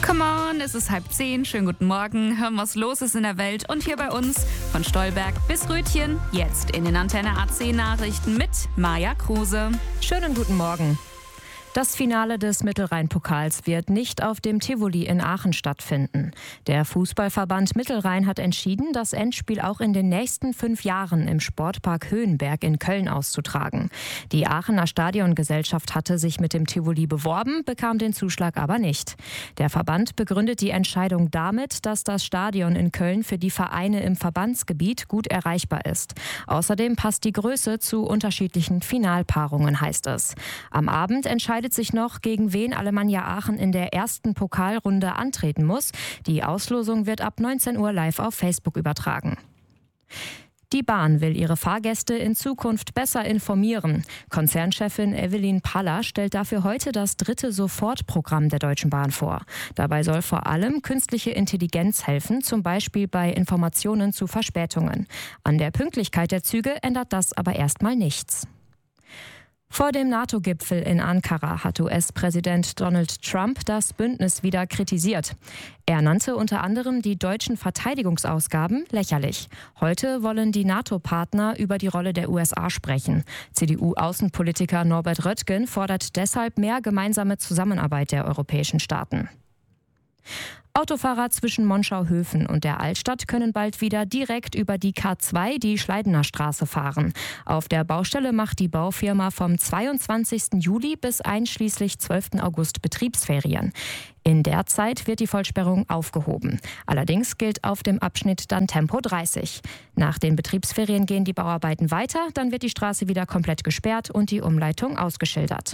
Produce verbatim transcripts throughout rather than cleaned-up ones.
Come on, es ist halb zehn. Schönen guten Morgen. Hören, was los ist in der Welt und hier bei uns. Von Stolberg bis Rötchen. Jetzt in den Antenne A C Nachrichten mit Maja Kruse. Schönen guten Morgen. Das Finale des Mittelrhein-Pokals wird nicht auf dem Tivoli in Aachen stattfinden. Der Fußballverband Mittelrhein hat entschieden, das Endspiel auch in den nächsten fünf Jahren im Sportpark Höhenberg in Köln auszutragen. Die Aachener Stadiongesellschaft hatte sich mit dem Tivoli beworben, bekam den Zuschlag aber nicht. Der Verband begründet die Entscheidung damit, dass das Stadion in Köln für die Vereine im Verbandsgebiet gut erreichbar ist. Außerdem passt die Größe zu unterschiedlichen Finalpaarungen, heißt es. Am Abend entscheidet sich noch, gegen wen Alemannia Aachen in der ersten Pokalrunde antreten muss. Die Auslosung wird ab neunzehn Uhr live auf Facebook übertragen. Die Bahn will ihre Fahrgäste in Zukunft besser informieren. Konzernchefin Evelyn Paller stellt dafür heute das dritte Sofortprogramm der Deutschen Bahn vor. Dabei soll vor allem künstliche Intelligenz helfen, zum Beispiel bei Informationen zu Verspätungen. An der Pünktlichkeit der Züge ändert das aber erstmal nichts. Vor dem NATO-Gipfel in Ankara hat U S-Präsident Donald Trump das Bündnis wieder kritisiert. Er nannte unter anderem die deutschen Verteidigungsausgaben lächerlich. Heute wollen die NATO-Partner über die Rolle der U S A sprechen. C D U-Außenpolitiker Norbert Röttgen fordert deshalb mehr gemeinsame Zusammenarbeit der europäischen Staaten. Autofahrer zwischen Monschau-Höfen und der Altstadt können bald wieder direkt über die K zwei, die Schleidener Straße, fahren. Auf der Baustelle macht die Baufirma vom zweiundzwanzigsten Juli bis einschließlich zwölften August Betriebsferien. In der Zeit wird die Vollsperrung aufgehoben. Allerdings gilt auf dem Abschnitt dann Tempo dreißig. Nach den Betriebsferien gehen die Bauarbeiten weiter, dann wird die Straße wieder komplett gesperrt und die Umleitung ausgeschildert.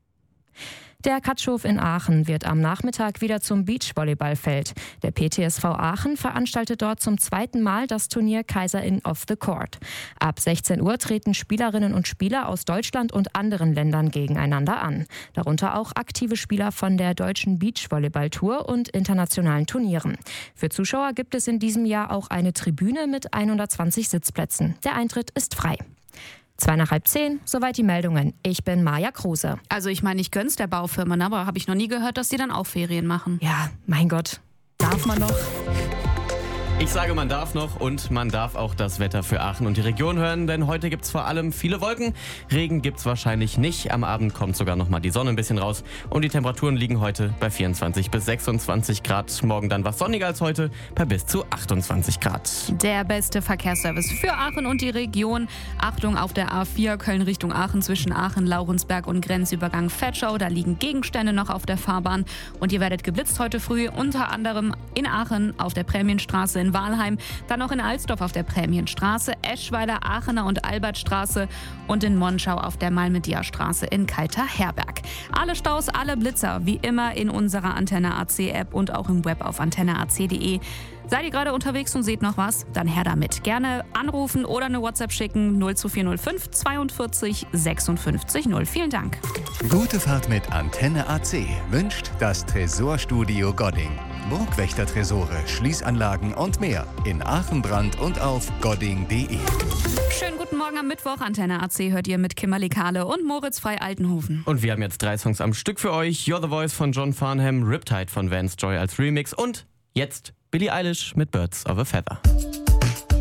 Der Katschhof in Aachen wird am Nachmittag wieder zum Beachvolleyballfeld. Der P T S V Aachen veranstaltet dort zum zweiten Mal das Turnier Kaiserin of the Court. Ab sechzehn Uhr treten Spielerinnen und Spieler aus Deutschland und anderen Ländern gegeneinander an. Darunter auch aktive Spieler von der deutschen Beachvolleyball-Tour und internationalen Turnieren. Für Zuschauer gibt es in diesem Jahr auch eine Tribüne mit hundertzwanzig Sitzplätzen. Der Eintritt ist frei. Zwei nach halb zehn, soweit die Meldungen. Ich bin Maja Kruse. Also ich meine, ich gönn's der Baufirma, aber habe ich noch nie gehört, dass die dann auch Ferien machen. Ja, mein Gott, darf man noch? Ich sage, man darf noch und man darf auch das Wetter für Aachen und die Region hören, denn heute gibt es vor allem viele Wolken. Regen gibt es wahrscheinlich nicht. Am Abend kommt sogar noch mal die Sonne ein bisschen raus und die Temperaturen liegen heute bei vierundzwanzig bis sechsundzwanzig Grad. Morgen dann was sonniger als heute bei bis zu achtundzwanzig Grad. Der beste Verkehrsservice für Aachen und die Region. Achtung auf der A vier Köln Richtung Aachen zwischen Aachen, Laurensberg und Grenzübergang Vetschau. Da liegen Gegenstände noch auf der Fahrbahn und ihr werdet geblitzt heute früh, unter anderem in Aachen auf der Prämienstraße in Walheim, dann noch in Alsdorf auf der Prämienstraße, Eschweiler, Aachener und Albertstraße und in Monschau auf der Malmedia-Straße in Kalter-Herberg. Alle Staus, alle Blitzer, wie immer in unserer Antenne A C App und auch im Web auf antenne a c punkt de. Seid ihr gerade unterwegs und seht noch was? Dann her damit. Gerne anrufen oder eine WhatsApp schicken. null zwei vier null fünf zweiundvierzig sechsundfünfzig null. Vielen Dank. Gute Fahrt mit Antenne A C wünscht das Tresorstudio Godding. Burgwächter-Tresore, Schließanlagen und mehr in Aachen, Brand und auf godding punkt de. Schönen guten Morgen am Mittwoch. Antenne A C hört ihr mit Kimberly Kahle und Moritz Frei-Altenhofen. Und wir haben jetzt drei Songs am Stück für euch. You're the Voice von John Farnham, Riptide von Vance Joy als Remix und jetzt Billie Eilish mit Birds of a Feather.